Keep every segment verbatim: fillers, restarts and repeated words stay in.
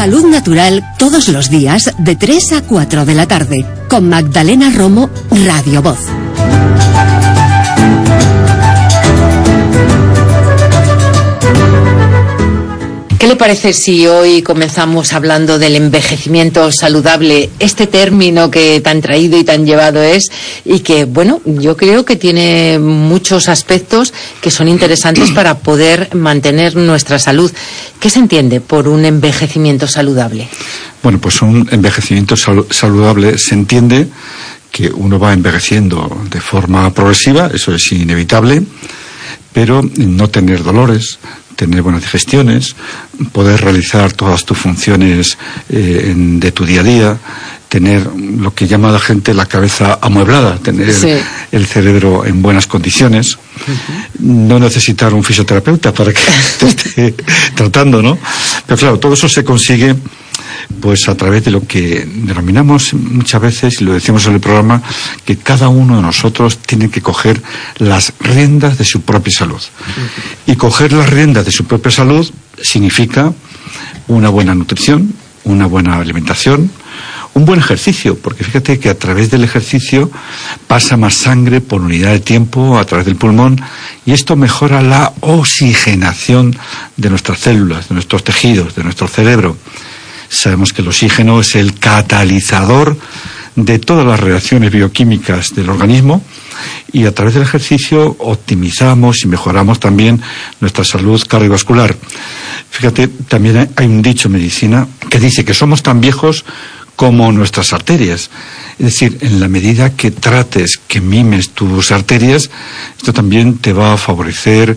Salud Natural todos los días de tres a cuatro de la tarde con Magdalena Romo, Radio Voz. ¿Qué le parece si hoy comenzamos hablando del envejecimiento saludable, este término que tan traído y tan llevado es, y que, bueno, yo creo que tiene muchos aspectos que son interesantes para poder mantener nuestra salud? ¿Qué se entiende por un envejecimiento saludable? Bueno, pues un envejecimiento sal- saludable se entiende que uno va envejeciendo de forma progresiva, eso es inevitable, pero no tener dolores, tener buenas digestiones, poder realizar todas tus funciones eh, en, de tu día a día, tener lo que llama la gente la cabeza amueblada, tener sí. el cerebro en buenas condiciones, uh-huh. no necesitar un fisioterapeuta para que te esté tratando, ¿no? Pero claro, todo eso se consigue pues a través de lo que denominamos muchas veces, y lo decimos en el programa, que cada uno de nosotros tiene que coger las riendas de su propia salud. Y coger las riendas de su propia salud significa una buena nutrición, una buena alimentación, un buen ejercicio, porque fíjate que a través del ejercicio pasa más sangre por unidad de tiempo a través del pulmón, y esto mejora la oxigenación de nuestras células, de nuestros tejidos, de nuestro cerebro. Sabemos que el oxígeno es el catalizador de todas las reacciones bioquímicas del organismo, y a través del ejercicio optimizamos y mejoramos también nuestra salud cardiovascular. Fíjate, también hay un dicho en medicina que dice que somos tan viejos como nuestras arterias. Es decir, en la medida que trates, que mimes tus arterias, esto también te va a favorecer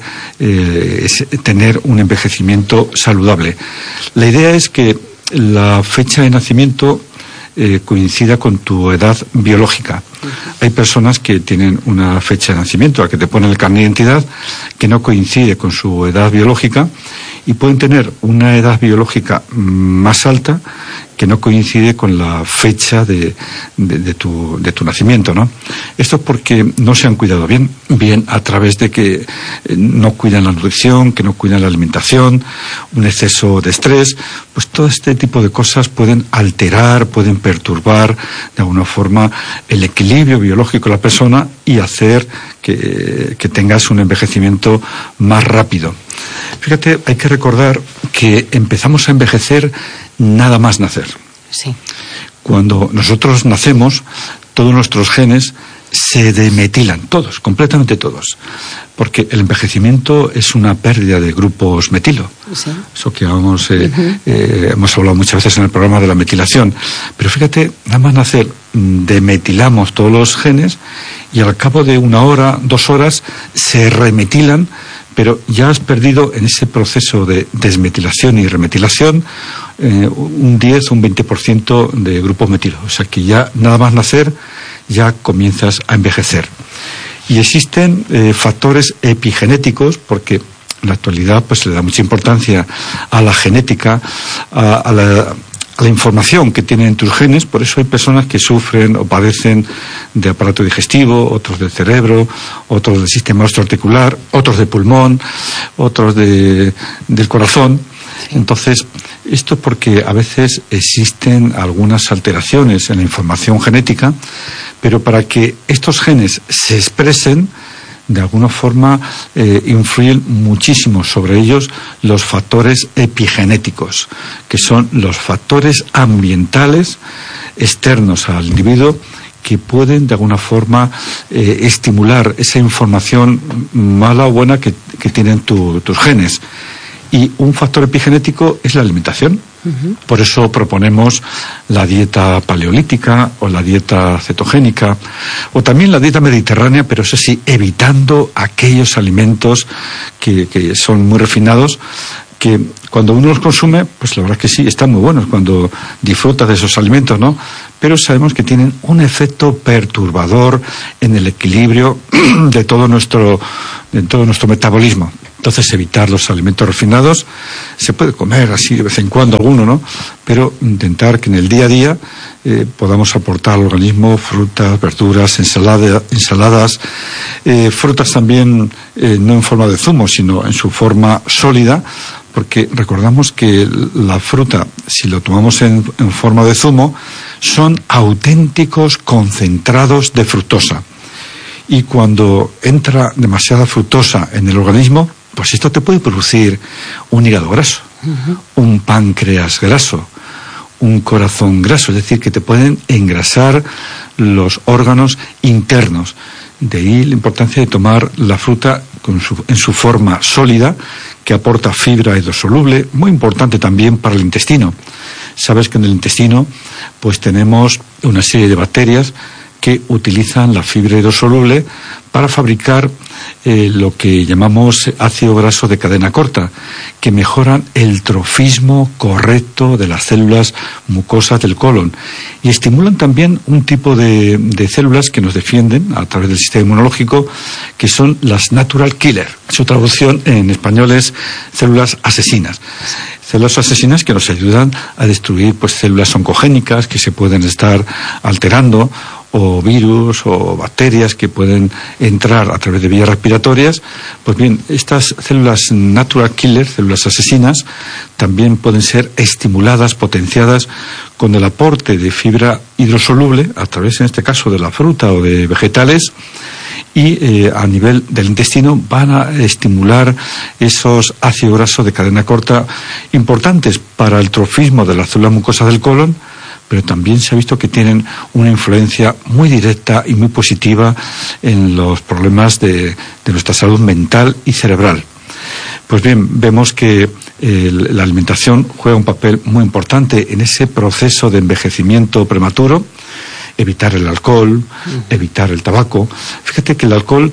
eh, tener un envejecimiento saludable. La idea es que la fecha de nacimiento eh, coincida con tu edad biológica. Uh-huh. Hay personas que tienen una fecha de nacimiento, la que te pone el carnet de identidad, que no coincide con su edad biológica, y pueden tener una edad biológica más alta que no coincide con la fecha de, de, de, tu, de tu nacimiento, ¿no? Esto es porque no se han cuidado bien, bien a través de que no cuidan la nutrición, que no cuidan la alimentación, un exceso de estrés, pues todo este tipo de cosas pueden alterar, pueden perturbar de alguna forma el equilibrio biológico de la persona y hacer que, que tengas un envejecimiento más rápido. Fíjate, hay que recordar que empezamos a envejecer nada más nacer. Sí. Cuando nosotros nacemos, todos nuestros genes se demetilan, todos, completamente todos, porque el envejecimiento es una pérdida de grupos metilo. Sí. Eso que vamos, eh, uh-huh. eh, hemos hablado muchas veces en el programa de la metilación. Pero fíjate, nada más nacer, demetilamos todos los genes y al cabo de una hora, dos horas, se remetilan, pero ya has perdido en ese proceso de desmetilación y remetilación eh, un diez o un veinte por ciento de grupos metilo. O sea que ya nada más nacer ya comienzas a envejecer. Y existen eh, factores epigenéticos, porque en la actualidad pues se le da mucha importancia a la genética, a, a la... a la información que tienen tus genes. Por eso hay personas que sufren o padecen de aparato digestivo, otros del cerebro, otros del sistema osteoarticular, otros de pulmón, otros de, del corazón. Entonces, esto porque a veces existen algunas alteraciones en la información genética, pero para que estos genes se expresen, de alguna forma eh, influyen muchísimo sobre ellos los factores epigenéticos, que son los factores ambientales externos al individuo que pueden de alguna forma eh, estimular esa información mala o buena que, que tienen tu, tus genes. Y un factor epigenético es la alimentación. Uh-huh. Por eso proponemos la dieta paleolítica o la dieta cetogénica o también la dieta mediterránea, pero eso sí, evitando aquellos alimentos que, que son muy refinados, que cuando uno los consume, pues la verdad es que sí, están muy buenos cuando disfrutas de esos alimentos, ¿no? Pero sabemos que tienen un efecto perturbador en el equilibrio de todo nuestro, de todo nuestro metabolismo. Entonces, evitar los alimentos refinados. Se puede comer así de vez en cuando alguno, ¿no? Pero intentar que en el día a día eh, podamos aportar al organismo frutas, verduras, ensalada, ensaladas, eh, frutas también eh, no en forma de zumo, sino en su forma sólida, porque recordamos que la fruta, si lo tomamos en, en forma de zumo, son auténticos concentrados de fructosa. Y cuando entra demasiada fructosa en el organismo, pues esto te puede producir un hígado graso, uh-huh. un páncreas graso, un corazón graso, es decir, que te pueden engrasar los órganos internos. De ahí la importancia de tomar la fruta con su, en su forma sólida, que aporta fibra hidrosoluble, muy importante también para el intestino. Sabes que en el intestino pues tenemos una serie de bacterias que utilizan la fibra hidrosoluble para fabricar eh, lo que llamamos ácido graso de cadena corta, que mejoran el trofismo correcto de las células mucosas del colon y estimulan también un tipo de, de células que nos defienden a través del sistema inmunológico, que son las natural killer. Su traducción en español es células asesinas. Células asesinas que nos ayudan a destruir pues células oncogénicas que se pueden estar alterando, o virus o bacterias que pueden entrar a través de vías respiratorias. Pues bien, estas células natural killer, células asesinas, también pueden ser estimuladas, potenciadas con el aporte de fibra hidrosoluble, a través en este caso de la fruta o de vegetales, y eh, a nivel del intestino van a estimular esos ácidos grasos de cadena corta importantes para el trofismo de las células mucosas del colon, pero también se ha visto que tienen una influencia muy directa y muy positiva en los problemas de, de nuestra salud mental y cerebral. Pues bien, vemos que eh, la alimentación juega un papel muy importante en ese proceso de envejecimiento prematuro. Evitar el alcohol, evitar el tabaco. Fíjate que el alcohol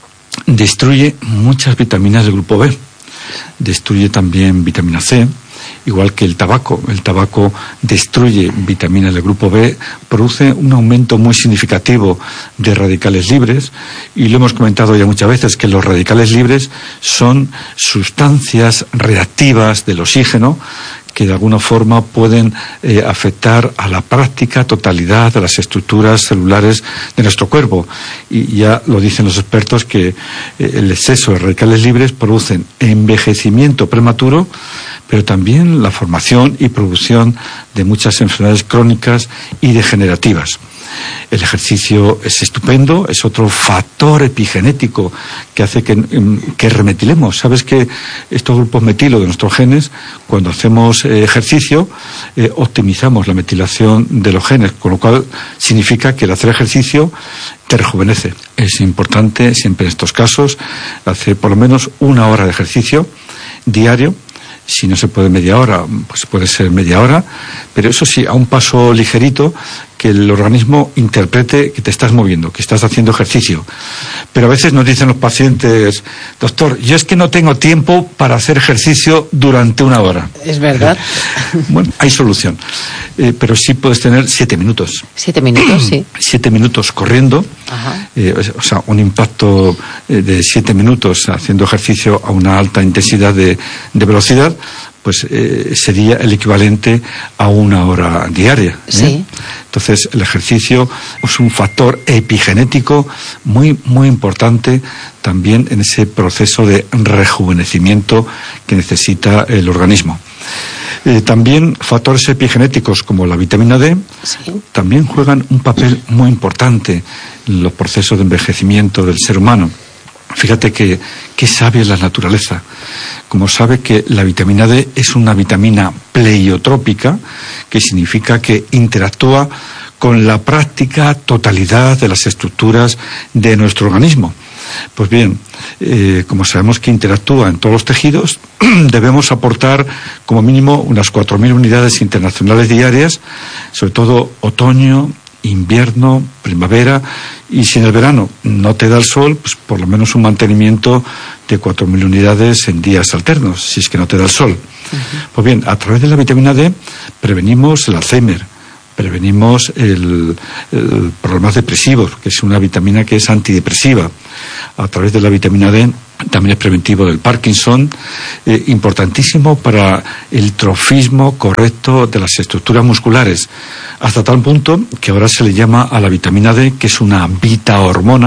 destruye muchas vitaminas del grupo B, destruye también vitamina C, igual que el tabaco. El tabaco destruye vitaminas del grupo B, produce un aumento muy significativo de radicales libres, y lo hemos comentado ya muchas veces que los radicales libres son sustancias reactivas del oxígeno que de alguna forma pueden eh, afectar a la práctica totalidad de las estructuras celulares de nuestro cuerpo. Y ya lo dicen los expertos que eh, el exceso de radicales libres producen envejecimiento prematuro, pero también la formación y producción de muchas enfermedades crónicas y degenerativas. El ejercicio es estupendo, es otro factor epigenético que hace que, que remetilemos. Sabes que estos grupos metilo de nuestros genes, cuando hacemos eh, ejercicio, eh, optimizamos la metilación de los genes, con lo cual significa que el hacer ejercicio te rejuvenece. Es importante siempre en estos casos hacer por lo menos una hora de ejercicio diario. Si no se puede media hora, pues puede ser media hora, pero eso sí, a un paso ligerito, que el organismo interprete que te estás moviendo, que estás haciendo ejercicio. Pero a veces nos dicen los pacientes, doctor, yo es que no tengo tiempo para hacer ejercicio durante una hora. Es verdad. Bueno, hay solución, eh, pero sí puedes tener siete minutos. Siete minutos, sí. Siete minutos corriendo, eh, o sea, un impacto eh, de siete minutos haciendo ejercicio a una alta intensidad de, de velocidad, pues eh, sería el equivalente a una hora diaria, ¿eh? Sí. Entonces, el ejercicio es un factor epigenético muy, muy importante también en ese proceso de rejuvenecimiento que necesita el organismo. Eh, también factores epigenéticos como la vitamina D, sí, también juegan un papel muy importante en los procesos de envejecimiento del ser humano. Fíjate que, que sabia es la naturaleza. Como sabe que la vitamina D es una vitamina pleiotrópica, que significa que interactúa con la práctica totalidad de las estructuras de nuestro organismo. Pues bien, eh, como sabemos que interactúa en todos los tejidos, debemos aportar como mínimo unas cuatro mil unidades internacionales diarias, sobre todo otoño, invierno, primavera, y si en el verano no te da el sol, pues por lo menos un mantenimiento de cuatro mil unidades en días alternos, si es que no te da el sol. Uh-huh. Pues bien, a través de la vitamina D prevenimos el Alzheimer, prevenimos el, el problemas depresivos, que es una vitamina que es antidepresiva. A través de la vitamina D también es preventivo del Parkinson, eh, importantísimo para el trofismo correcto de las estructuras musculares, hasta tal punto que ahora se le llama a la vitamina D, que es una beta hormona,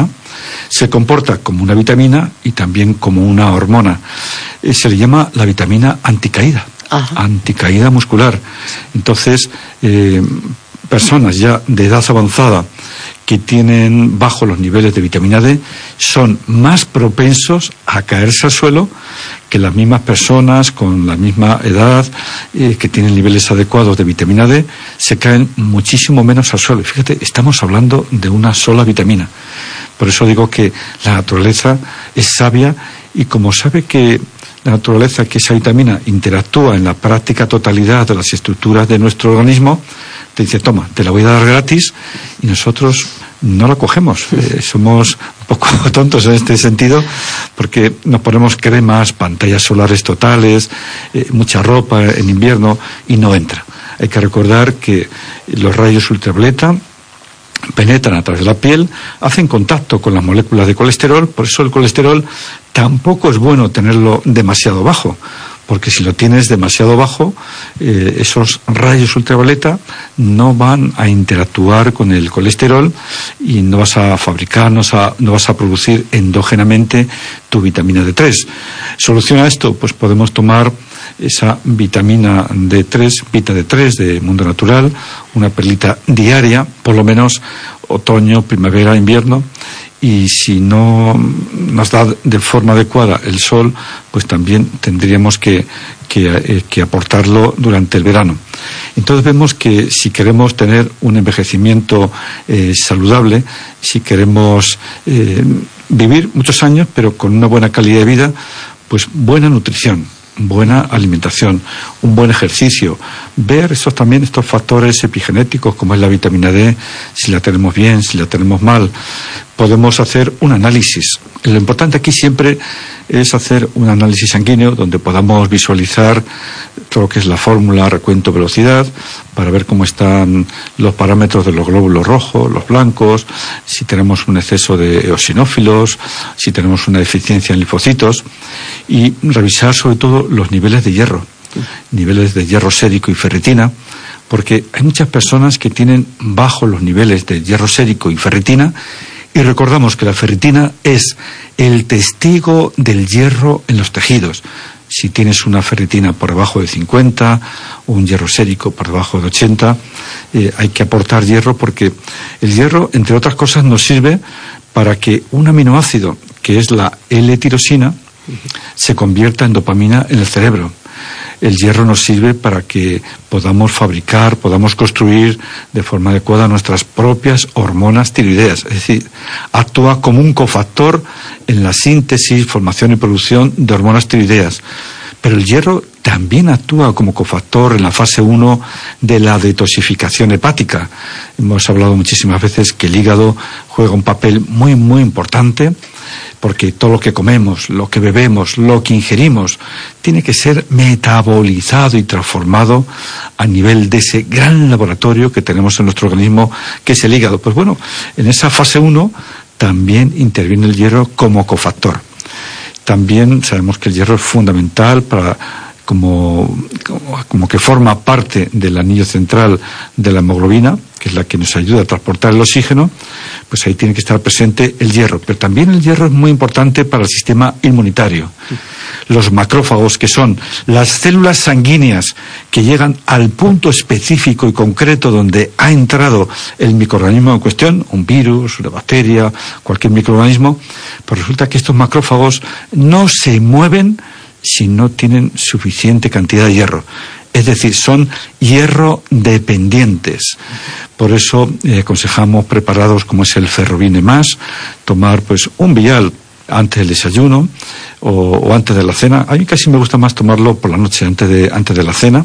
Se comporta como una vitamina y también como una hormona. Eh, se le llama la vitamina anticaída, Ajá. anticaída muscular. Entonces, eh, personas ya de edad avanzada que tienen bajos los niveles de vitamina D son más propensos a caerse al suelo que las mismas personas con la misma edad eh, que tienen niveles adecuados de vitamina D se caen muchísimo menos al suelo. Fíjate, estamos hablando de una sola vitamina. Por eso digo que la naturaleza es sabia y como sabe que la naturaleza, que esa vitamina interactúa en la práctica totalidad de las estructuras de nuestro organismo, te dice, toma, te la voy a dar gratis, y nosotros no la cogemos. Eh, somos un poco tontos en este sentido, porque nos ponemos cremas, pantallas solares totales, eh, mucha ropa en invierno, y no entra. Hay que recordar que los rayos ultravioleta penetran a través de la piel, hacen contacto con las moléculas de colesterol, por eso el colesterol tampoco es bueno tenerlo demasiado bajo, porque si lo tienes demasiado bajo, eh, esos rayos ultravioleta no van a interactuar con el colesterol y no vas a fabricar, no vas a, no vas a producir endógenamente tu vitamina D tres. ¿Soluciona esto? Pues podemos tomar esa vitamina D tres, Vita D tres de Mundo Natural, una perlita diaria, por lo menos otoño, primavera, invierno. Y si no nos da de forma adecuada el sol, pues también tendríamos que, que, eh, que aportarlo durante el verano. Entonces vemos que si queremos tener un envejecimiento eh, saludable, si queremos eh, vivir muchos años, pero con una buena calidad de vida, pues buena nutrición, buena alimentación, un buen ejercicio, ver estos también estos factores epigenéticos como es la vitamina D, si la tenemos bien, si la tenemos mal. Podemos hacer un análisis. Lo importante aquí siempre es hacer un análisis sanguíneo donde podamos visualizar todo lo que es la fórmula recuento-velocidad para ver cómo están los parámetros de los glóbulos rojos, los blancos, si tenemos un exceso de eosinófilos, si tenemos una deficiencia en linfocitos, y revisar sobre todo los niveles de hierro, niveles de hierro sérico y ferritina, porque hay muchas personas que tienen bajos los niveles de hierro sérico y ferritina. Y recordamos que la ferritina es el testigo del hierro en los tejidos. Si tienes una ferritina por debajo de cincuenta o un hierro sérico por debajo de ochenta, eh, hay que aportar hierro porque el hierro, entre otras cosas, nos sirve para que un aminoácido, que es la L-tirosina, se convierta en dopamina en el cerebro. El hierro nos sirve para que podamos fabricar, podamos construir de forma adecuada nuestras propias hormonas tiroideas. Es decir, actúa como un cofactor en la síntesis, formación y producción de hormonas tiroideas. Pero el hierro también actúa como cofactor en la fase uno de la detoxificación hepática. Hemos hablado muchísimas veces que el hígado juega un papel muy, muy importante, porque todo lo que comemos, lo que bebemos, lo que ingerimos, tiene que ser metabolizado y transformado a nivel de ese gran laboratorio que tenemos en nuestro organismo, que es el hígado. Pues bueno, en esa fase uno también interviene el hierro como cofactor. También sabemos que el hierro es fundamental para, como, como, como que forma parte del anillo central de la hemoglobina, que es la que nos ayuda a transportar el oxígeno, pues ahí tiene que estar presente el hierro. Pero también el hierro es muy importante para el sistema inmunitario. Los macrófagos, que son las células sanguíneas que llegan al punto específico y concreto donde ha entrado el microorganismo en cuestión, un virus, una bacteria, cualquier microorganismo, pues resulta que estos macrófagos no se mueven si no tienen suficiente cantidad de hierro. Es decir, son hierro dependientes. Por eso eh, aconsejamos preparados como es el Ferrovine Más, tomar pues un vial antes del desayuno o, o antes de la cena. A mí casi me gusta más tomarlo por la noche antes de, antes de la cena,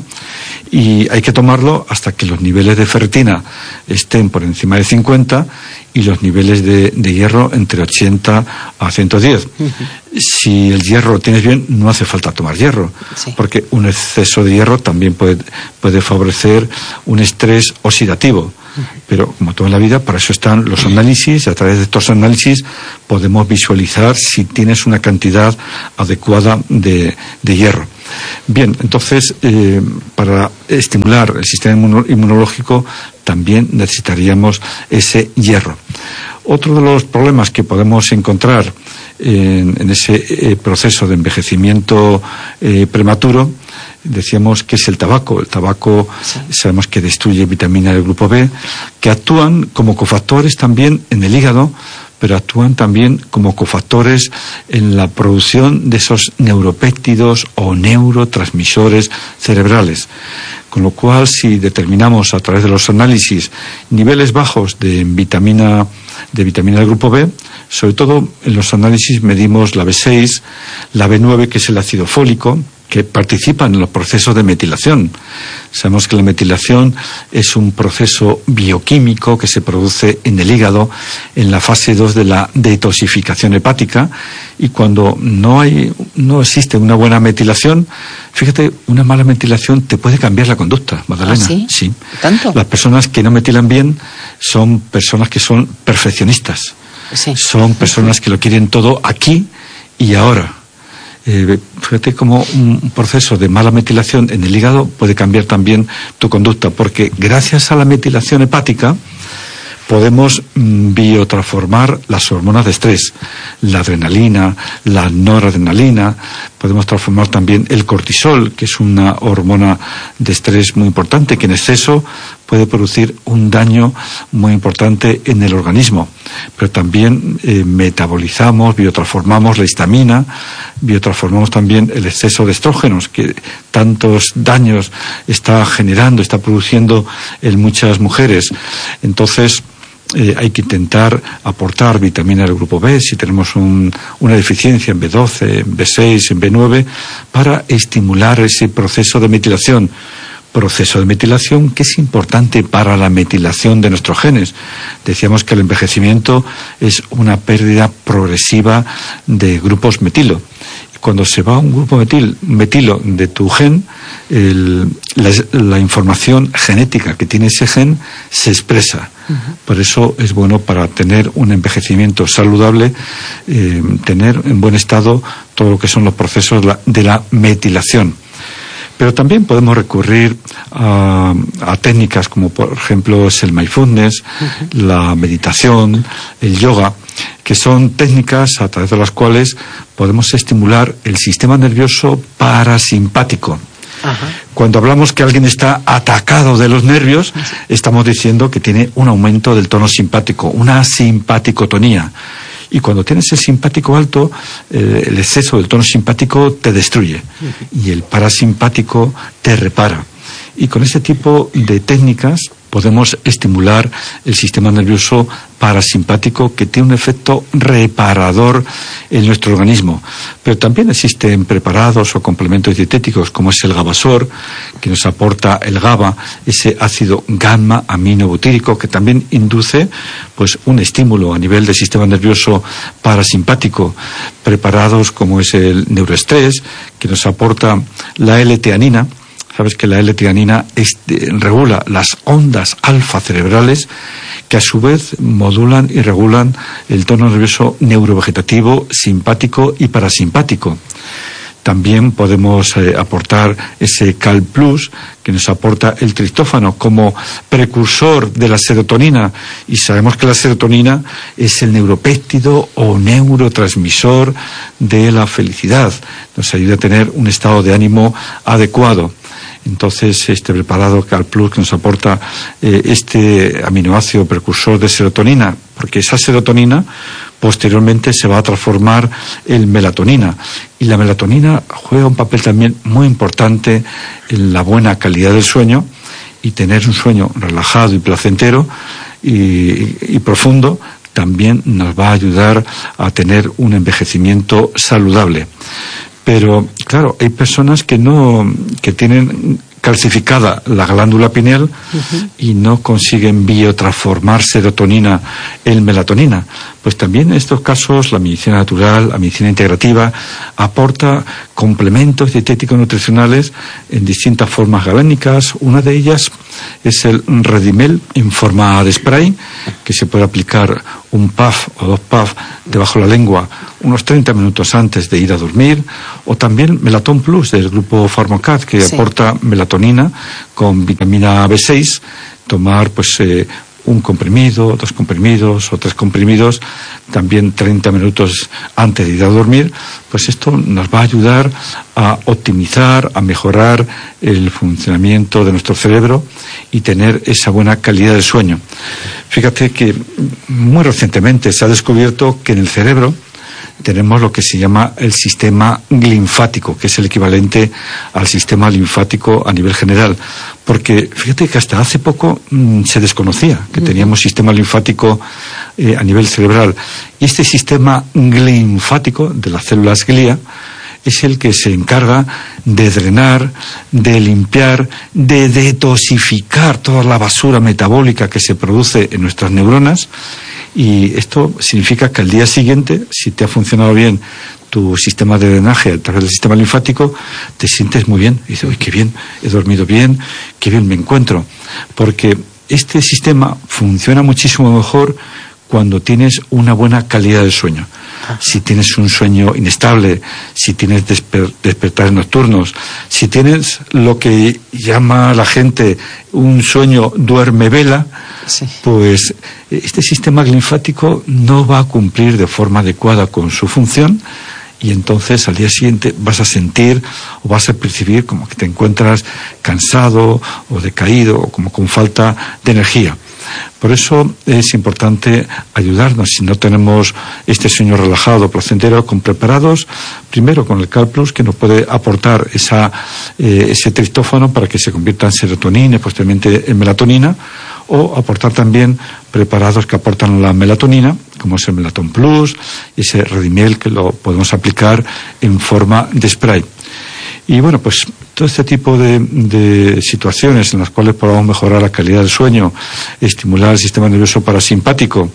y hay que tomarlo hasta que los niveles de ferritina estén por encima de cincuenta y los niveles de, de hierro entre ochenta a ciento diez. Uh-huh. Si el hierro lo tienes bien, no hace falta tomar hierro, sí, porque un exceso de hierro también puede, puede favorecer un estrés oxidativo. Pero como toda la vida, para eso están los análisis, y a través de estos análisis podemos visualizar si tienes una cantidad adecuada de, de hierro. Bien, entonces, eh, para estimular el sistema inmunológico también necesitaríamos ese hierro. Otro de los problemas que podemos encontrar en, en ese eh, proceso de envejecimiento eh, prematuro, decíamos que es el tabaco. El tabaco, sí, sabemos que destruye vitamina del grupo B, que actúan como cofactores también en el hígado, pero actúan también como cofactores en la producción de esos neuropéptidos o neurotransmisores cerebrales. Con lo cual, si determinamos a través de los análisis niveles bajos de vitamina, de vitamina del grupo B, sobre todo en los análisis medimos la B seis, la B nueve, que es el ácido fólico, que participan en los procesos de metilación. Sabemos que la metilación es un proceso bioquímico que se produce en el hígado en la fase dos de la detoxificación hepática, y cuando no hay, no existe una buena metilación, fíjate, una mala metilación te puede cambiar la conducta, Magdalena. ¿Ah, sí? Sí. ¿Tanto? Las personas que no metilan bien son personas que son perfeccionistas. Sí. Son personas que lo quieren todo aquí y ahora. Eh, fíjate cómo un proceso de mala metilación en el hígado puede cambiar también tu conducta, porque gracias a la metilación hepática podemos mm, biotransformar las hormonas de estrés, la adrenalina, la noradrenalina, podemos transformar también el cortisol, que es una hormona de estrés muy importante, que en exceso puede producir un daño muy importante en el organismo. Pero también eh, metabolizamos, biotransformamos la histamina, biotransformamos también el exceso de estrógenos, que tantos daños está generando, está produciendo en muchas mujeres. Entonces, Eh, hay que intentar aportar vitamina del grupo B si tenemos un, una deficiencia en B doce, en B seis, en B nueve, para estimular ese proceso de metilación. Proceso de metilación que es importante para la metilación de nuestros genes. Decíamos que el envejecimiento es una pérdida progresiva de grupos metilo. Cuando se va un grupo metil, metilo de tu gen, el, la, la información genética que tiene ese gen se expresa. Uh-huh. Por eso es bueno, para tener un envejecimiento saludable, eh, tener en buen estado todo lo que son los procesos de la, de la metilación. Pero también podemos recurrir a, a técnicas como, por ejemplo, es el mindfulness, uh-huh, la meditación, el yoga, que son técnicas a través de las cuales podemos estimular el sistema nervioso parasimpático. Ajá. Cuando hablamos que alguien está atacado de los nervios, estamos diciendo que tiene un aumento del tono simpático, una simpaticotonía. Y cuando tienes el simpático alto, eh, el exceso del tono simpático te destruye. Y el parasimpático te repara. Y con ese tipo de técnicas podemos estimular el sistema nervioso parasimpático, que tiene un efecto reparador en nuestro organismo. Pero también existen preparados o complementos dietéticos, como es el Gabasor, que nos aporta el GABA, ese ácido gamma aminobutírico, que también induce pues un estímulo a nivel del sistema nervioso parasimpático. Preparados como es el Neuroestrés, que nos aporta la L-teanina. Sabes que la L-teanina este, regula las ondas alfa cerebrales, que a su vez modulan y regulan el tono nervioso neurovegetativo, simpático y parasimpático. También podemos eh, aportar ese Cal Plus, que nos aporta el triptófano como precursor de la serotonina. Y sabemos que la serotonina es el neuropéptido o neurotransmisor de la felicidad. Nos ayuda a tener un estado de ánimo adecuado. Entonces, este preparado Cal Plus, que nos aporta eh, este aminoácido precursor de serotonina, porque esa serotonina posteriormente se va a transformar en melatonina. Y la melatonina juega un papel también muy importante en la buena calidad del sueño, y tener un sueño relajado y placentero y, y profundo también nos va a ayudar a tener un envejecimiento saludable. Pero, claro, hay personas que no, que tienen calcificada la glándula pineal, uh-huh, y no consiguen biotransformar serotonina en melatonina. Pues también en estos casos la medicina natural, la medicina integrativa, aporta complementos dietéticos nutricionales en distintas formas galénicas. Una de ellas es el Redimel en forma de spray, que se puede aplicar un puff o dos puffs debajo de la lengua unos treinta minutos antes de ir a dormir. O también Melaton Plus del grupo Pharmacat, que sí, aporta melatonina con vitamina B seis. Tomar pues eh, un comprimido, dos comprimidos o tres comprimidos, también treinta minutos antes de ir a dormir, pues esto nos va a ayudar a optimizar, a mejorar el funcionamiento de nuestro cerebro y tener esa buena calidad de sueño. Fíjate que muy recientemente se ha descubierto que en el cerebro tenemos lo que se llama el sistema linfático, que es el equivalente al sistema linfático a nivel general. Porque fíjate que hasta hace poco mmm, se desconocía que teníamos sistema linfático eh, a nivel cerebral. Y este sistema linfático de las células glía es el que se encarga de drenar, de limpiar, de detoxificar toda la basura metabólica que se produce en nuestras neuronas. Y esto significa que al día siguiente, si te ha funcionado bien tu sistema de drenaje a través del sistema linfático, te sientes muy bien. Y dices, uy, qué bien, he dormido bien, qué bien me encuentro. Porque este sistema funciona muchísimo mejor cuando tienes una buena calidad de sueño. Si tienes un sueño inestable, si tienes desper- despertares nocturnos, si tienes lo que llama la gente un sueño duerme-vela, sí, pues este sistema linfático no va a cumplir de forma adecuada con su función y entonces al día siguiente vas a sentir o vas a percibir como que te encuentras cansado o decaído o como con falta de energía. Por eso es importante ayudarnos, si no tenemos este sueño relajado, placentero, con preparados, primero con el CalPlus, que nos puede aportar esa, eh, ese triptófano para que se convierta en serotonina y posteriormente en melatonina, o aportar también preparados que aportan la melatonina, como es el Melaton Plus, y ese Redimiel que lo podemos aplicar en forma de spray. Y bueno, pues todo este tipo de, de situaciones en las cuales podamos mejorar la calidad del sueño, estimular el sistema nervioso parasimpático,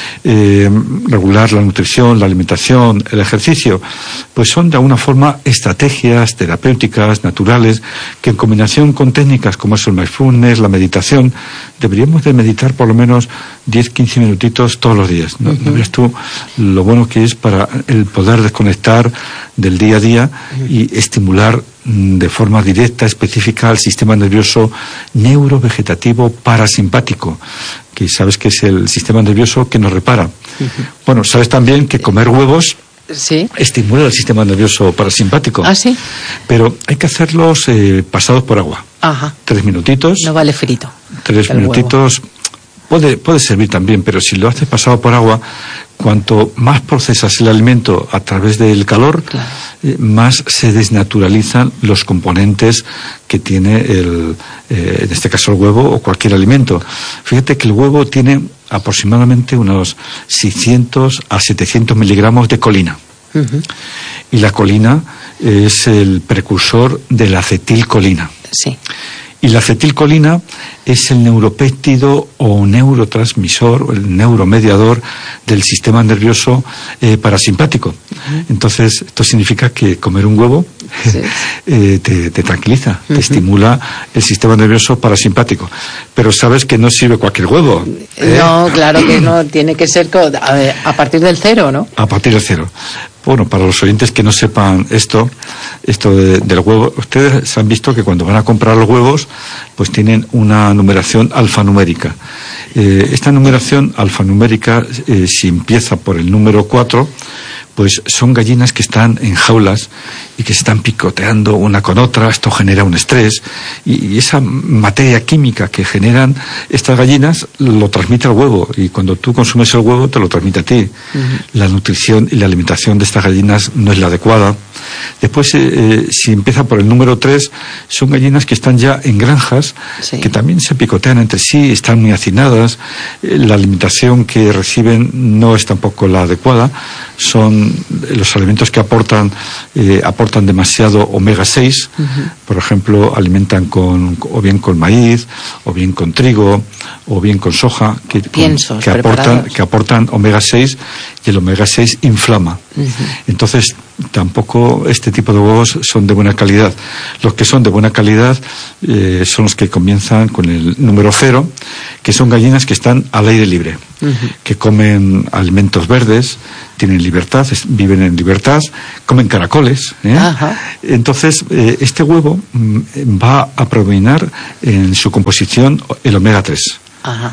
eh, regular la nutrición, la alimentación, el ejercicio, pues son de alguna forma estrategias terapéuticas, naturales, que en combinación con técnicas como es el mindfulness, la meditación, deberíamos de meditar por lo menos diez a quince minutitos todos los días. ¿No, uh-huh. ¿No ves tú lo bueno que es para el poder desconectar del día a día y estimular de forma directa, específica, al sistema nervioso neurovegetativo parasimpático, que sabes que es el sistema nervioso que nos repara? Uh-huh. Bueno, sabes también que comer huevos sí estimula el sistema nervioso parasimpático. Ah, sí. Pero hay que hacerlos eh, pasados por agua. Ajá. Tres minutitos. No vale frito. Tres minutitos. Huevo. Puede, puede servir también, pero si lo haces pasado por agua, cuanto más procesas el alimento a través del calor, claro, eh, más se desnaturalizan los componentes que tiene el, eh, en este caso el huevo o cualquier alimento. Fíjate que el huevo tiene aproximadamente unos seiscientos a setecientos miligramos de colina. Uh-huh. Y la colina es el precursor de la acetilcolina. Sí. Y la acetilcolina es el neuropéptido o neurotransmisor, o el neuromediador del sistema nervioso eh, parasimpático. Uh-huh. Entonces, esto significa que comer un huevo sí. eh, te, te tranquiliza, uh-huh, te estimula el sistema nervioso parasimpático. Pero sabes que no sirve cualquier huevo. ¿eh? No, claro que no, tiene que ser a, a partir del cero, ¿no? A partir del cero. Bueno, para los oyentes que no sepan esto, esto de, del huevo, ustedes han visto que cuando van a comprar los huevos, pues tienen una numeración alfanumérica. Eh, esta numeración alfanumérica, eh, si empieza por el número cuatro, pues son gallinas que están en jaulas y que se están picoteando una con otra. Esto genera un estrés y, y esa materia química que generan estas gallinas lo transmite al huevo, y cuando tú consumes el huevo te lo transmite a ti. Uh-huh. La nutrición y la alimentación de estas gallinas no es la adecuada. Después, eh, si empieza por el número tres, son gallinas que están ya en granjas, sí, que también se picotean entre sí, están muy hacinadas, eh, la alimentación que reciben no es tampoco la adecuada, son los alimentos que aportan eh, aportan demasiado omega seis, uh-huh, por ejemplo, alimentan con o bien con maíz, o bien con trigo, o bien con soja, que, con, que aportan que aportan omega seis, y el omega seis inflama. Uh-huh. Entonces, tampoco este tipo de huevos son de buena calidad. Los que son de buena calidad eh, son los que comienzan con el número cero, que son gallinas que están al aire libre, uh-huh, que comen alimentos verdes, tienen libertad, viven en libertad, comen caracoles, ¿eh? Entonces, eh, este huevo mm, va a predominar en su composición el omega tres. Ajá.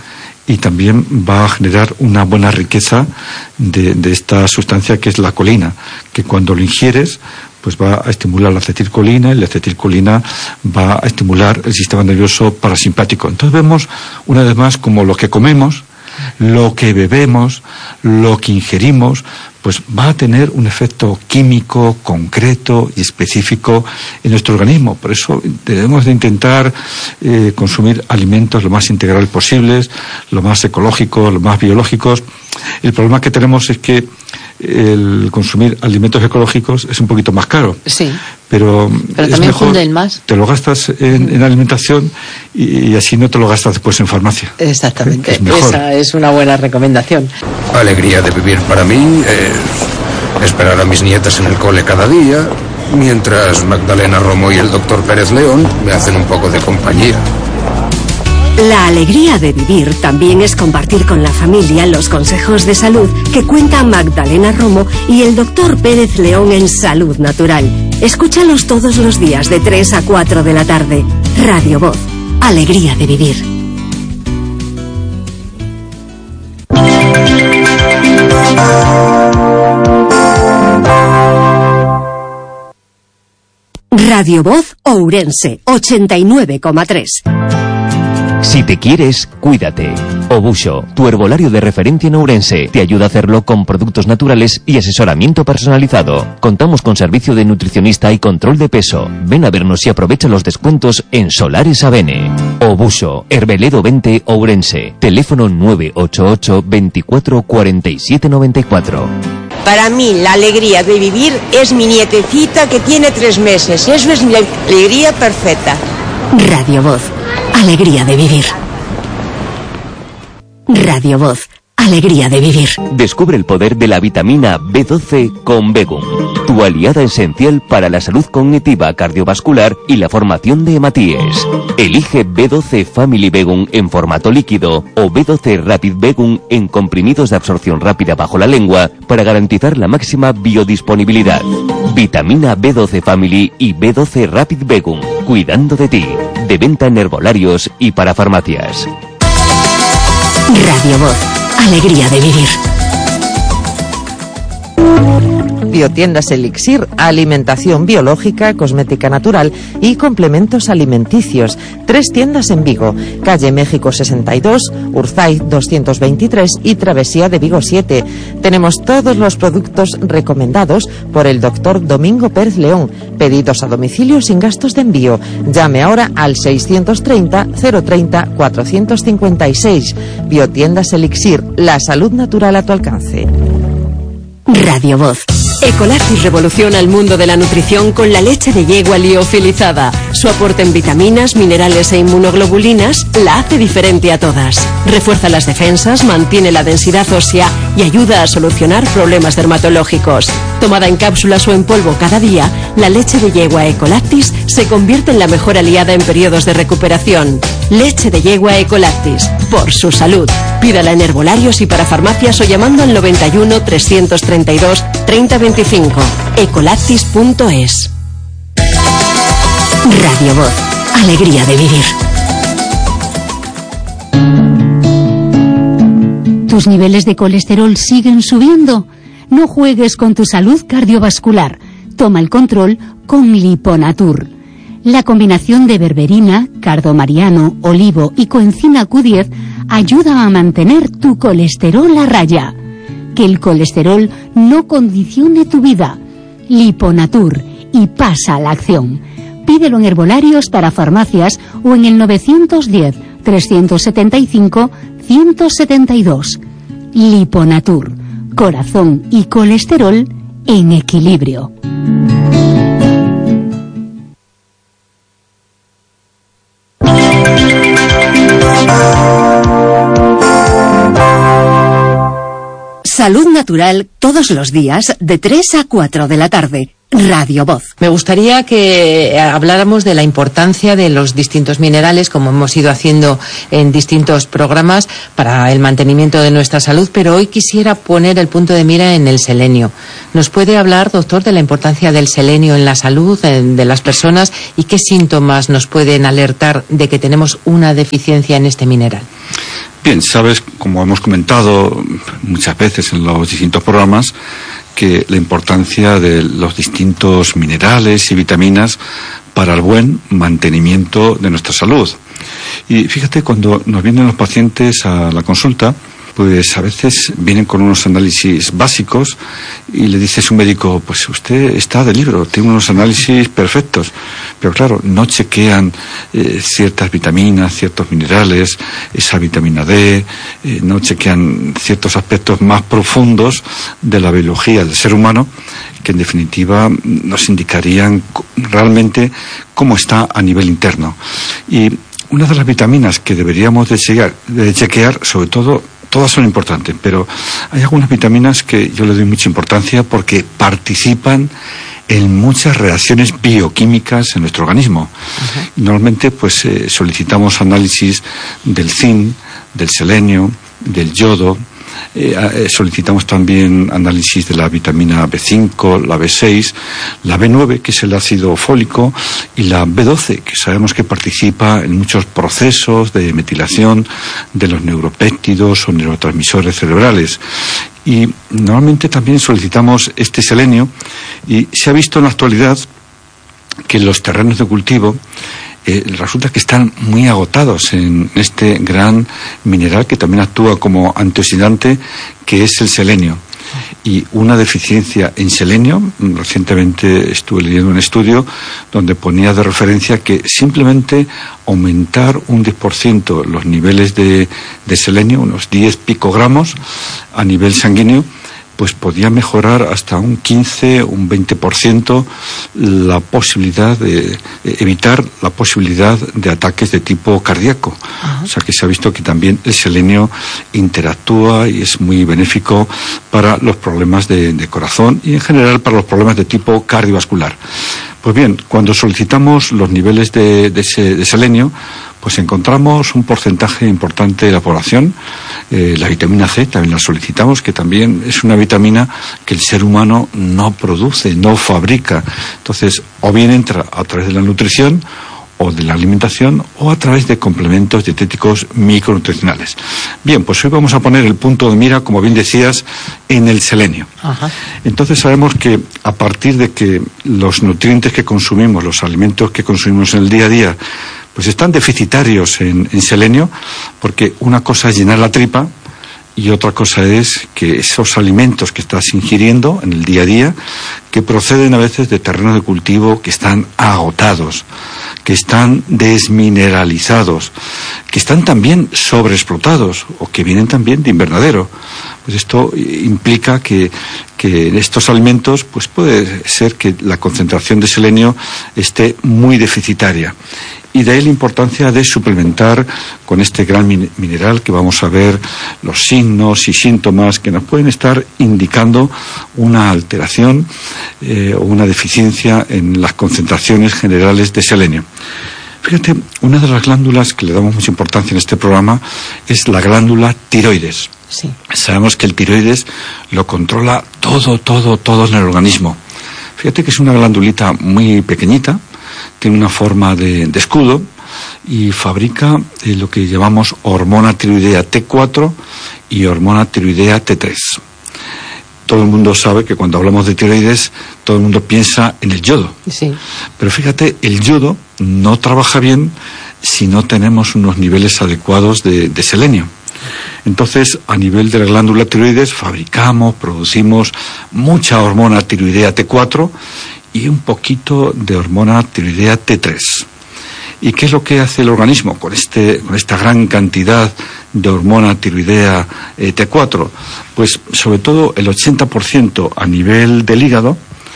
y también va a generar una buena riqueza de, de esta sustancia que es la colina, que cuando lo ingieres pues va a estimular la acetilcolina y la acetilcolina va a estimular el sistema nervioso parasimpático. Entonces vemos una vez más como lo que comemos, lo que bebemos, lo que ingerimos, pues va a tener un efecto químico, concreto y específico en nuestro organismo. Por eso debemos de intentar eh, consumir alimentos lo más integrales posibles, lo más ecológicos, lo más biológicos. El problema que tenemos es que el consumir alimentos ecológicos es un poquito más caro. Sí. Pero, pero es también mejor, funden más. Te lo gastas en, en alimentación y, y así no te lo gastas después en farmacia. Exactamente. Es Esa es una buena recomendación. Alegría de vivir para mí es esperar a mis nietas en el cole cada día, mientras Magdalena Romo y el doctor Pérez León me hacen un poco de compañía. La alegría de vivir también es compartir con la familia los consejos de salud que cuentan Magdalena Romo y el doctor Pérez León en Salud Natural. Escúchalos todos los días de tres a cuatro de la tarde. Radio Voz. Alegría de vivir. Radio Voz Ourense, ochenta y nueve coma tres. Si te quieres, cuídate. Obuso, tu herbolario de referencia en Ourense, te ayuda a hacerlo con productos naturales y asesoramiento personalizado. Contamos con servicio de nutricionista y control de peso. Ven a vernos y aprovecha los descuentos en Solares Avene. Obuso, Herbeledo veinte, Ourense. Teléfono nueve ocho ocho, veinticuatro, cuarenta y siete noventa y cuatro. Para mí la alegría de vivir es mi nietecita que tiene tres meses. Eso es mi alegría perfecta. Radio Voz. Alegría de vivir. Radio Voz. Alegría de vivir. Descubre el poder de la vitamina B doce con Begum, tu aliada esencial para la salud cognitiva, cardiovascular y la formación de hematíes. Elige B doce Family Begum en formato líquido o B doce Rapid Begum en comprimidos de absorción rápida bajo la lengua para garantizar la máxima biodisponibilidad. Vitamina B doce Family y B doce Rapid Begum, cuidando de ti. De venta en herbolarios y para farmacias. Radio Voz. Alegría de vivir. Biotiendas Elixir, alimentación biológica, cosmética natural y complementos alimenticios. Tres tiendas en Vigo, calle México sesenta y dos, Urzay doscientos veintitrés y Travesía de Vigo siete. Tenemos todos los productos recomendados por el doctor Domingo Pérez León. Pedidos a domicilio sin gastos de envío. Llame ahora al seiscientos treinta, cero treinta, cuatrocientos cincuenta y seis. Biotiendas Elixir, la salud natural a tu alcance. Radio Voz. Ecolactis revoluciona el mundo de la nutrición con la leche de yegua liofilizada. Su aporte en vitaminas, minerales e inmunoglobulinas la hace diferente a todas. Refuerza las defensas, mantiene la densidad ósea y ayuda a solucionar problemas dermatológicos. Tomada en cápsulas o en polvo cada día, la leche de yegua Ecolactis se convierte en la mejor aliada en periodos de recuperación. Leche de yegua Ecolactis, por su salud. Pídala en herbolarios y para farmacias o llamando al noventa y uno, trescientos treinta y dos, treinta veinticinco. ecolactis punto es. Radio Voz. Alegría de vivir. ¿Tus niveles de colesterol siguen subiendo? No juegues con tu salud cardiovascular. Toma el control con Liponatur. La combinación de berberina, cardomariano, olivo y coenzima Q diez ayuda a mantener tu colesterol a raya. Que el colesterol no condicione tu vida. Liponatur, y pasa a la acción. Pídelo en herbolarios para farmacias o en el novecientos diez, trescientos setenta y cinco, ciento setenta y dos. Liponatur, corazón y colesterol en equilibrio. Salud Natural todos los días de tres a cuatro de la tarde. Radio Voz. Me gustaría que habláramos de la importancia de los distintos minerales, como hemos ido haciendo en distintos programas, para el mantenimiento de nuestra salud, pero hoy quisiera poner el punto de mira en el selenio. ¿Nos puede hablar, doctor, de la importancia del selenio en la salud de las personas y qué síntomas nos pueden alertar de que tenemos una deficiencia en este mineral? Bien, sabes, como hemos comentado muchas veces en los distintos programas, que la importancia de los distintos minerales y vitaminas para el buen mantenimiento de nuestra salud. Y fíjate, cuando nos vienen los pacientes a la consulta, pues a veces vienen con unos análisis básicos y le dice su médico, pues usted está de libro, tiene unos análisis perfectos, pero claro, no chequean eh, ciertas vitaminas, ciertos minerales, esa vitamina D, eh, no chequean ciertos aspectos más profundos de la biología del ser humano, que en definitiva nos indicarían realmente cómo está a nivel interno. Y una de las vitaminas que deberíamos de chequear, de chequear sobre todo, todas son importantes, pero hay algunas vitaminas que yo le doy mucha importancia porque participan en muchas reacciones bioquímicas en nuestro organismo. Uh-huh. Normalmente pues eh, solicitamos análisis del zinc, del selenio, del yodo. Eh, solicitamos también análisis de la vitamina B cinco, la B seis, la B nueve, que es el ácido fólico, y la B doce, que sabemos que participa en muchos procesos de metilación de los neuropéptidos o neurotransmisores cerebrales. Y normalmente también solicitamos este selenio, y se ha visto en la actualidad que los terrenos de cultivo Eh, resulta que están muy agotados en este gran mineral que también actúa como antioxidante, que es el selenio. Y una deficiencia en selenio, recientemente estuve leyendo un estudio donde ponía de referencia que simplemente aumentar un diez por ciento los niveles de, de selenio, unos diez picogramos a nivel sanguíneo, pues podía mejorar hasta un quince, un veinte por ciento la posibilidad de evitar la posibilidad de ataques de tipo cardíaco. Uh-huh. O sea que se ha visto que también el selenio interactúa y es muy benéfico para los problemas de, de corazón y en general para los problemas de tipo cardiovascular. Pues bien, cuando solicitamos los niveles de, de, ese, de selenio, pues encontramos un porcentaje importante de la población. Eh, la vitamina C también la solicitamos, que también es una vitamina que el ser humano no produce, no fabrica. Entonces, o bien entra a través de la nutrición, o de la alimentación, o a través de complementos dietéticos micronutricionales. Bien, pues hoy vamos a poner el punto de mira, como bien decías, en el selenio. Ajá. Entonces sabemos que a partir de que los nutrientes que consumimos, los alimentos que consumimos en el día a día, pues están deficitarios en, en selenio, porque una cosa es llenar la tripa y otra cosa es que esos alimentos que estás ingiriendo en el día a día, que proceden a veces de terrenos de cultivo que están agotados, que están desmineralizados, que están también sobreexplotados o que vienen también de invernadero. Pues esto implica que, que en estos alimentos pues puede ser que la concentración de selenio esté muy deficitaria. Y de ahí la importancia de suplementar con este gran mineral, que vamos a ver los signos y síntomas que nos pueden estar indicando una alteración eh, o una deficiencia en las concentraciones generales de selenio. Fíjate, una de las glándulas que le damos mucha importancia en este programa es la glándula tiroides. Sí. Sabemos que el tiroides lo controla todo, todo, todo en el organismo. Fíjate que es una glandulita muy pequeñita, tiene una forma de, de escudo y fabrica eh, lo que llamamos hormona tiroidea T cuatro y hormona tiroidea T tres. Todo el mundo sabe que cuando hablamos de tiroides, todo el mundo piensa en el yodo. Sí. Pero fíjate, el yodo no trabaja bien si no tenemos unos niveles adecuados de, de selenio. Entonces, a nivel de la glándula tiroides, fabricamos, producimos mucha hormona tiroidea T cuatro y un poquito de hormona tiroidea T tres. ¿Y qué es lo que hace el organismo con este con esta gran cantidad de hormona tiroidea eh, T cuatro? Pues sobre todo el ochenta por ciento a nivel del hígado,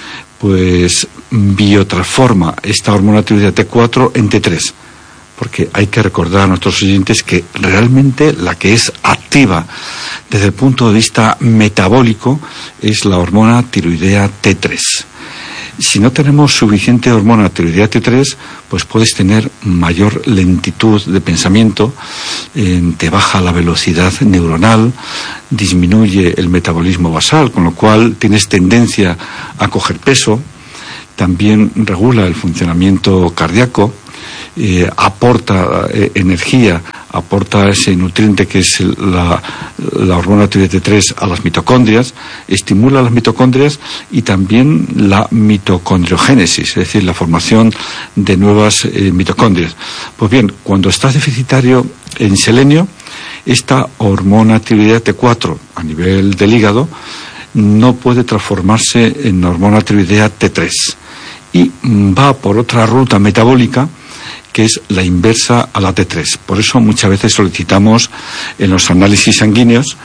pues biotransforma esta hormona tiroidea T cuatro en T tres. Porque hay que recordar a nuestros oyentes que realmente la que es activa desde el punto de vista metabólico es la hormona tiroidea T tres. Si no tenemos suficiente hormona tiroidea T tres, pues puedes tener mayor lentitud de pensamiento, eh, te baja la velocidad neuronal, disminuye el metabolismo basal, con lo cual tienes tendencia a coger peso, también regula el funcionamiento cardíaco, eh, aporta eh, energía, aporta ese nutriente que es la, la hormona T B tres a las mitocondrias, estimula las mitocondrias y también la mitocondriogénesis, es decir, la formación de nuevas eh, mitocondrias. Pues bien, cuando estás deficitario en selenio, esta hormona tiroidea T cuatro a nivel del hígado no puede transformarse en hormona tiroidea T tres y va por otra ruta metabólica que es la inversa a la T tres. Por eso muchas veces solicitamos en los análisis sanguíneos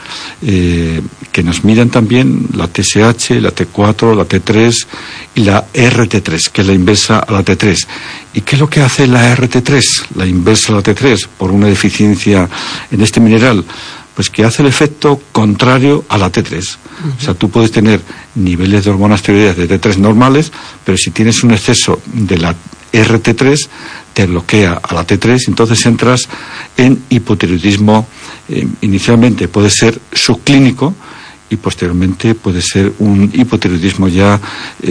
eh, que nos midan también la T S H, la T cuatro, la T tres y la R T tres, que es la inversa a la T tres. ¿Y qué es lo que hace la R T tres, la inversa a la T tres, por una deficiencia en este mineral? Pues que hace el efecto contrario a la T tres. Uh-huh. O sea, tú puedes tener niveles de hormonas tiroideas de T tres normales, pero si tienes un exceso de la R T tres, te bloquea a la T tres, entonces entras en hipotiroidismo. Eh, inicialmente puede ser subclínico y posteriormente puede ser un hipotiroidismo ya,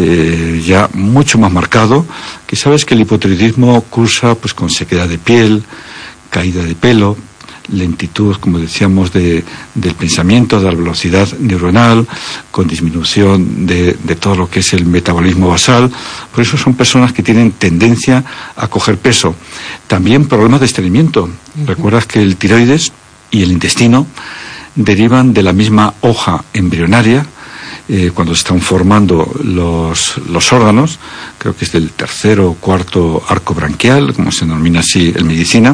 eh, ya mucho más marcado, que sabes que el hipotiroidismo cursa pues con sequedad de piel, caída de pelo, lentitud, como decíamos, de, del pensamiento, de la velocidad neuronal, con disminución de, de todo lo que es el metabolismo basal. Por eso son personas que tienen tendencia a coger peso. También problemas de estreñimiento. Uh-huh. Recuerdas que el tiroides y el intestino derivan de la misma hoja embrionaria. Eh, cuando se están formando los, los órganos, creo que es del tercero o cuarto arco branquial, como se denomina así en medicina,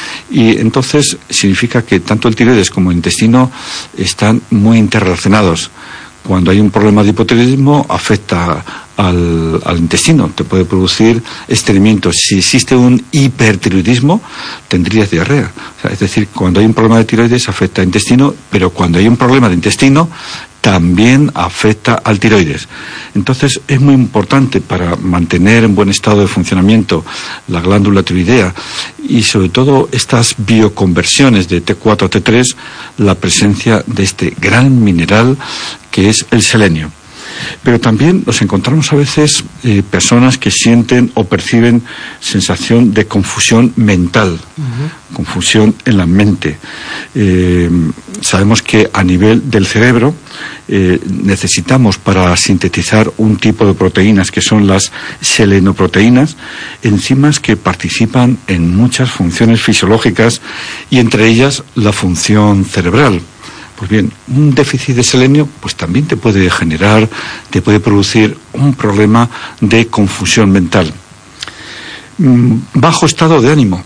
y entonces significa que tanto el tiroides como el intestino están muy interrelacionados. Cuando hay un problema de hipotiroidismo afecta al, al intestino, te puede producir estreñimiento. Si existe un hipertiroidismo, tendrías diarrea. O sea, es decir, cuando hay un problema de tiroides afecta al intestino, pero cuando hay un problema de intestino también afecta al tiroides. Entonces es muy importante para mantener en buen estado de funcionamiento la glándula tiroidea y sobre todo estas bioconversiones de T cuatro a T tres, la presencia de este gran mineral que es el selenio. Pero también nos encontramos a veces eh, personas que sienten o perciben sensación de confusión mental, uh-huh. confusión en la mente. Eh, sabemos que a nivel del cerebro eh, necesitamos para sintetizar un tipo de proteínas que son las selenoproteínas, enzimas que participan en muchas funciones fisiológicas y entre ellas la función cerebral. Pues bien, un déficit de selenio pues también te puede generar, te puede producir un problema de confusión mental. Bajo estado de ánimo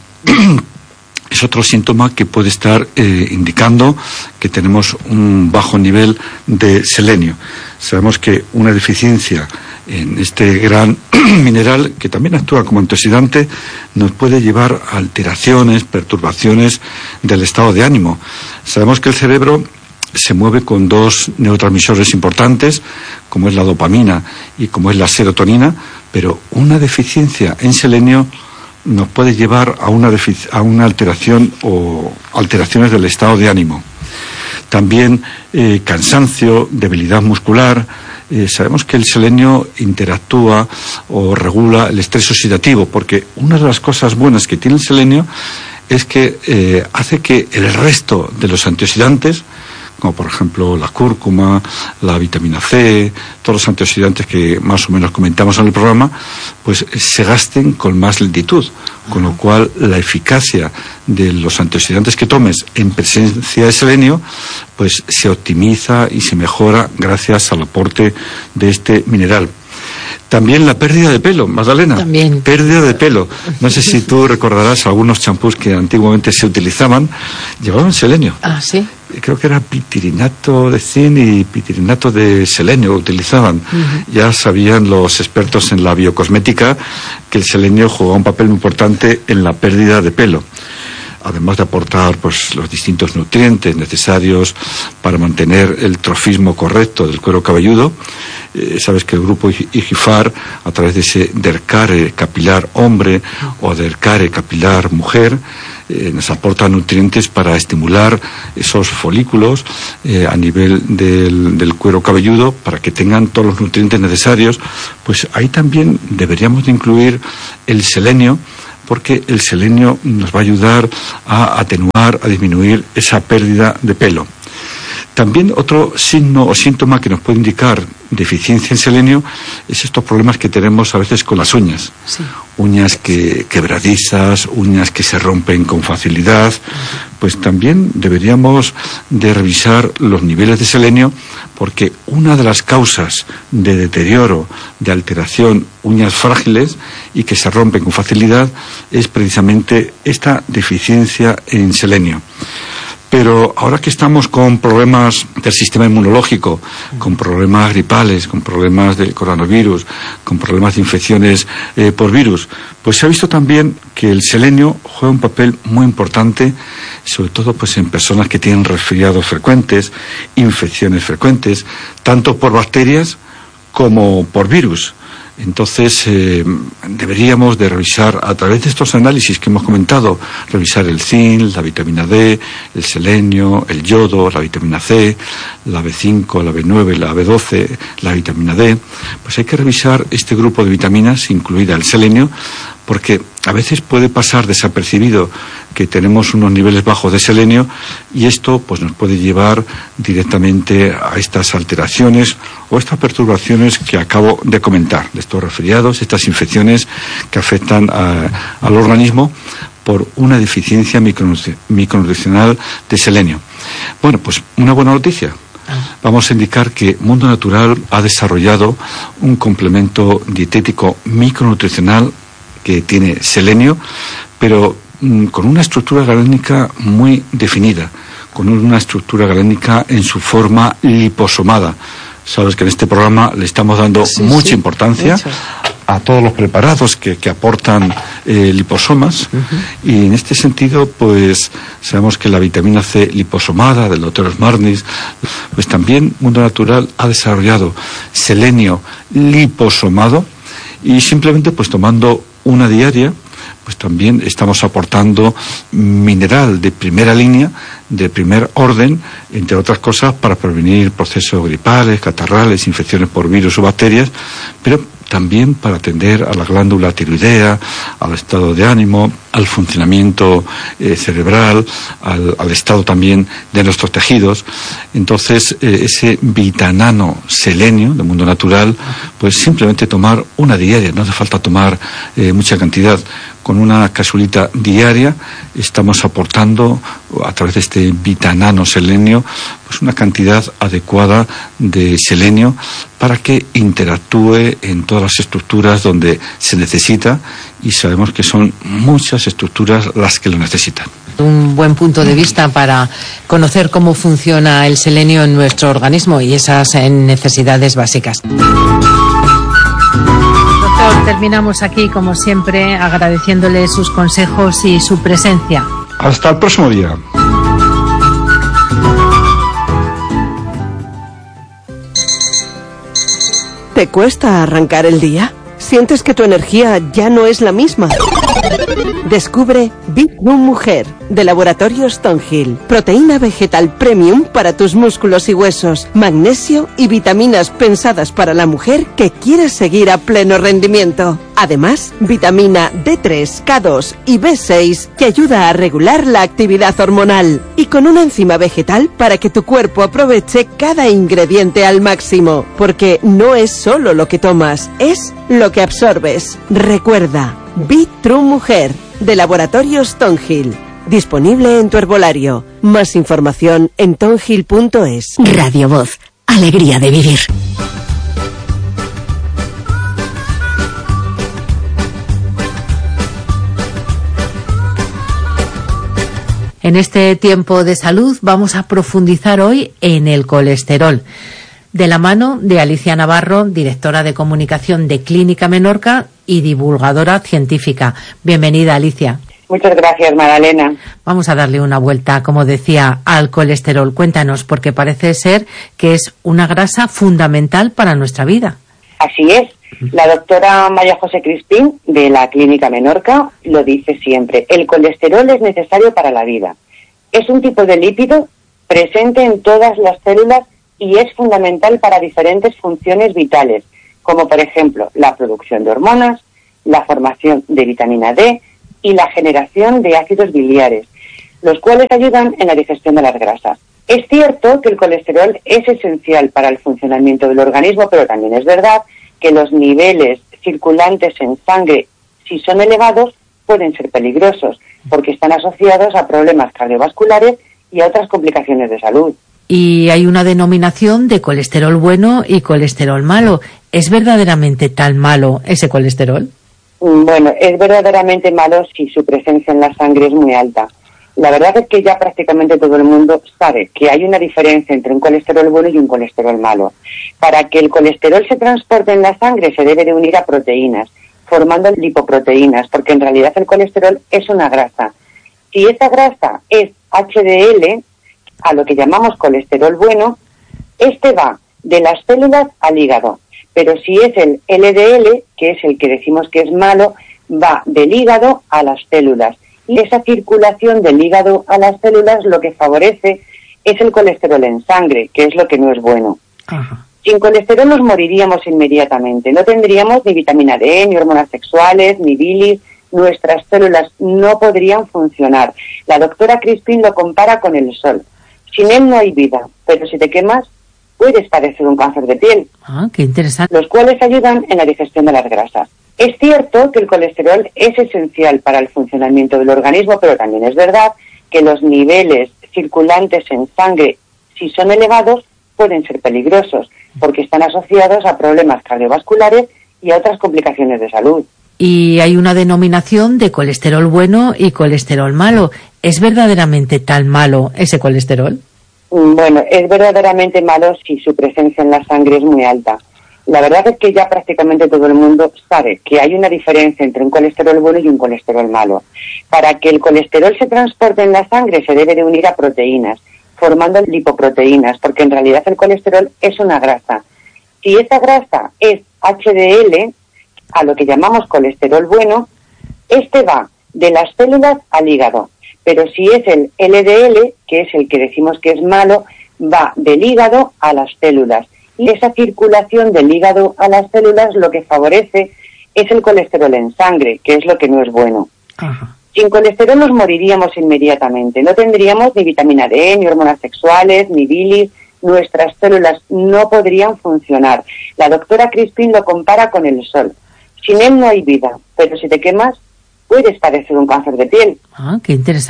es otro síntoma que puede estar eh, indicando que tenemos un bajo nivel de selenio. Sabemos que una deficiencia en este gran mineral, que también actúa como antioxidante, nos puede llevar a alteraciones, perturbaciones del estado de ánimo. Sabemos que el cerebro se mueve con dos neurotransmisores importantes, como es la dopamina y como es la serotonina, pero una deficiencia en selenio nos puede llevar a una, defic- a una alteración o alteraciones del estado de ánimo. También eh, cansancio, debilidad muscular. Eh, sabemos que el selenio interactúa o regula el estrés oxidativo, porque una de las cosas buenas que tiene el selenio es que eh, hace que el resto de los antioxidantes, como por ejemplo la cúrcuma, la vitamina C, todos los antioxidantes que más o menos comentamos en el programa, pues se gasten con más lentitud, con lo cual la eficacia de los antioxidantes que tomes en presencia de selenio pues se optimiza y se mejora gracias al aporte de este mineral. También la pérdida de pelo, Magdalena. También. Pérdida de pelo. No sé si tú recordarás algunos champús que antiguamente se utilizaban, llevaban selenio. Ah, sí. Creo que era pitirinato de zinc y pitirinato de selenio utilizaban. Uh-huh. Ya sabían los expertos en la biocosmética que el selenio jugaba un papel muy importante en la pérdida de pelo, además de aportar pues los distintos nutrientes necesarios para mantener el trofismo correcto del cuero cabelludo. Eh, sabes que el grupo IGIFAR, a través de ese Dercare capilar hombre o Dercare capilar mujer, eh, nos aporta nutrientes para estimular esos folículos eh, a nivel del, del cuero cabelludo para que tengan todos los nutrientes necesarios. Pues ahí también deberíamos de incluir el selenio porque el selenio nos va a ayudar a atenuar, a disminuir esa pérdida de pelo. También otro signo o síntoma que nos puede indicar deficiencia en selenio es estos problemas que tenemos a veces con las uñas. Sí. Uñas que quebradizas, uñas que se rompen con facilidad. Pues también deberíamos de revisar los niveles de selenio, porque una de las causas de deterioro, de alteración, uñas frágiles y que se rompen con facilidad, es precisamente esta deficiencia en selenio. Pero ahora que estamos con problemas del sistema inmunológico, con problemas gripales, con problemas del coronavirus, con problemas de infecciones eh, por virus, pues se ha visto también que el selenio juega un papel muy importante, sobre todo pues en personas que tienen resfriados frecuentes, infecciones frecuentes, tanto por bacterias como por virus. Entonces, eh, deberíamos de revisar, a través de estos análisis que hemos comentado, revisar el zinc, la vitamina D, el selenio, el yodo, la vitamina C, la B cinco, la B nueve, la B doce, la vitamina D. Pues hay que revisar este grupo de vitaminas, incluida el selenio, porque a veces puede pasar desapercibido que tenemos unos niveles bajos de selenio y esto pues nos puede llevar directamente a estas alteraciones o estas perturbaciones que acabo de comentar, de estos resfriados, estas infecciones que afectan a, al organismo por una deficiencia micronutricional de selenio. Bueno, pues una buena noticia. Vamos a indicar que Mundo Natural ha desarrollado un complemento dietético micronutricional que tiene selenio, pero mm, con una estructura galénica muy definida, con una estructura galénica en su forma liposomada. Sabes que en este programa le estamos dando sí, mucha sí, importancia mucho. a todos los preparados que, que aportan eh, liposomas, uh-huh. y en este sentido, pues sabemos que la vitamina C liposomada del doctor Smartnis, pues también Mundo Natural ha desarrollado selenio liposomado, y simplemente pues tomando una diaria, pues también estamos aportando mineral de primera línea, de primer orden, entre otras cosas, para prevenir procesos gripales, catarrales, infecciones por virus o bacterias, pero también para atender a la glándula tiroidea, al estado de ánimo, al funcionamiento eh, cerebral, al, al estado también de nuestros tejidos. Entonces, eh, ese vitanano selenio de Mundo Natural, pues simplemente tomar una diaria, no hace falta tomar eh, mucha cantidad. Con una capsulita diaria estamos aportando a través de este vitanano selenio pues una cantidad adecuada de selenio para que interactúe en todas las estructuras donde se necesita, y sabemos que son muchas estructuras las que lo necesitan. Un buen punto de vista para conocer cómo funciona el selenio en nuestro organismo y esas necesidades básicas. Terminamos aquí, como siempre, agradeciéndole sus consejos y su presencia. Hasta el próximo día. ¿Te cuesta arrancar el día? ¿Sientes que tu energía ya no es la misma? Descubre Vitrum Mujer, de Laboratorios Thornhill. Proteína vegetal premium para tus músculos y huesos, magnesio y vitaminas pensadas para la mujer que quiere seguir a pleno rendimiento. Además, vitamina D tres, K dos y B seis que ayuda a regular la actividad hormonal. Y con una enzima vegetal para que tu cuerpo aproveche cada ingrediente al máximo. Porque no es solo lo que tomas, es lo que absorbes. Recuerda, Vitrum Mujer, de Laboratorios Thornhill. Disponible en tu herbolario. Más información en thornhill punto es. Radio Voz. Alegría de vivir. En este tiempo de salud vamos a profundizar hoy en el colesterol, de la mano de Alicia Navarro, directora de comunicación de Clínica Menorca y divulgadora científica. Bienvenida, Alicia. Muchas gracias, Magdalena. Vamos a darle una vuelta, como decía, al colesterol. Cuéntanos, porque parece ser que es una grasa fundamental para nuestra vida. Así es. La doctora María José Crispín, de la Clínica Menorca, lo dice siempre. El colesterol es necesario para la vida. Es un tipo de lípido presente en todas las células y es fundamental para diferentes funciones vitales, como por ejemplo la producción de hormonas, la formación de vitamina D y la generación de ácidos biliares, los cuales ayudan en la digestión de las grasas. Es cierto que el colesterol es esencial para el funcionamiento del organismo, pero también es verdad que los niveles circulantes en sangre, si son elevados, pueden ser peligrosos, porque están asociados a problemas cardiovasculares y a otras complicaciones de salud. Y hay una denominación de colesterol bueno y colesterol malo. ¿Es verdaderamente tan malo ese colesterol? Bueno, es verdaderamente malo si su presencia en la sangre es muy alta. La verdad es que ya prácticamente todo el mundo sabe que hay una diferencia entre un colesterol bueno y un colesterol malo. Para que el colesterol se transporte en la sangre se debe de unir a proteínas, formando lipoproteínas, porque en realidad el colesterol es una grasa. Si esa grasa es H D L, a lo que llamamos colesterol bueno, este va de las células al hígado. Pero si es el L D L, que es el que decimos que es malo, va del hígado a las células. Y esa circulación del hígado a las células lo que favorece es el colesterol en sangre, que es lo que no es bueno. Ajá. Sin colesterol nos moriríamos inmediatamente. No tendríamos ni vitamina D, ni hormonas sexuales, ni bilis. Nuestras células no podrían funcionar. La doctora Crispin lo compara con el sol. Sin él no hay vida, pero si te quemas, puedes padecer un cáncer de piel. Ah, qué interesante. Los cuales ayudan en la digestión de las grasas. Es cierto que el colesterol es esencial para el funcionamiento del organismo, pero también es verdad que los niveles circulantes en sangre, si son elevados, pueden ser peligrosos, porque están asociados a problemas cardiovasculares y a otras complicaciones de salud. Y hay una denominación de colesterol bueno y colesterol malo. ¿Es verdaderamente tan malo ese colesterol? Bueno, es verdaderamente malo si su presencia en la sangre es muy alta. La verdad es que ya prácticamente todo el mundo sabe que hay una diferencia entre un colesterol bueno y un colesterol malo. Para que el colesterol se transporte en la sangre se debe de unir a proteínas, formando lipoproteínas, porque en realidad el colesterol es una grasa. Si esa grasa es H D L, a lo que llamamos colesterol bueno, este va de las células al hígado. Pero si es el L D L, que es el que decimos que es malo, va del hígado a las células. Y esa circulación del hígado a las células lo que favorece es el colesterol en sangre, que es lo que no es bueno. Ajá. Sin colesterol nos moriríamos inmediatamente. No tendríamos ni vitamina D, ni hormonas sexuales, ni bilis. Nuestras células no podrían funcionar. La doctora Crispin lo compara con el sol. Sin él no hay vida, pero si te quemas, puedes padecer un cáncer de piel. Ah, qué interesante.